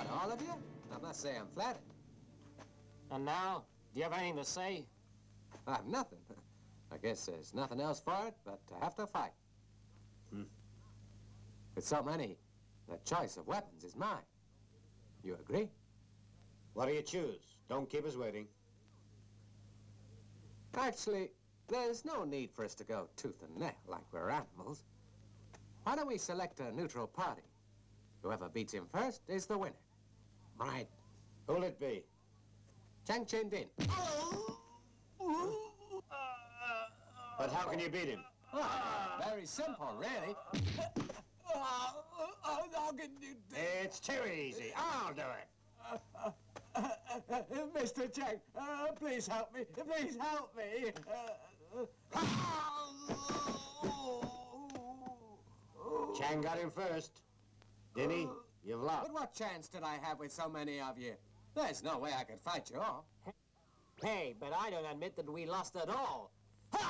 What, all of you? I must say I'm flattered. And now, do you have anything to say? I have nothing. I guess there's nothing else for it but to have to fight. With so many, the choice of weapons is mine. You agree? What do you choose? Don't keep us waiting. Actually, there's no need for us to go tooth and nail like we're animals. Why don't we select a neutral party? Whoever beats him first is the winner. Right. Who'll it be? Chang Chen Din. But how can you beat him? Oh, very simple, really. How can you do it? It's too easy. I'll do it. Mr. Chang, please help me. Please help me. Chang got him first. Didn't he? You've lost. But what chance did I have with so many of you? There's no way I could fight you all. Hey, but I don't admit that we lost at all.